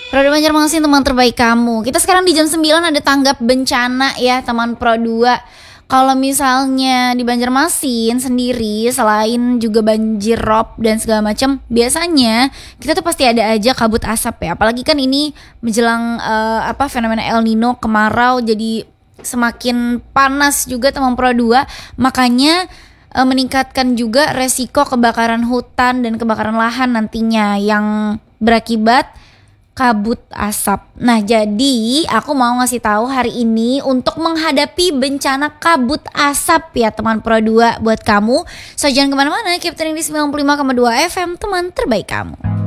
Pro 2 Banjarmasin, teman terbaik kamu. Kita sekarang di jam 9 ada tanggap bencana ya teman Pro 2. Kalau misalnya di Banjarmasin sendiri, selain juga banjir rob dan segala macam, biasanya kita tuh pasti ada aja kabut asap ya. Apalagi kan ini menjelang fenomena El Nino, kemarau, jadi semakin panas juga teman Pro 2. Makanya meningkatkan juga resiko kebakaran hutan dan kebakaran lahan nantinya yang berakibat kabut asap. Nah, jadi aku mau ngasih tahu hari ini untuk menghadapi bencana kabut asap ya teman Pro 2 buat kamu. So jangan kemana-mana, keep tuning di 95,2 FM teman terbaik kamu.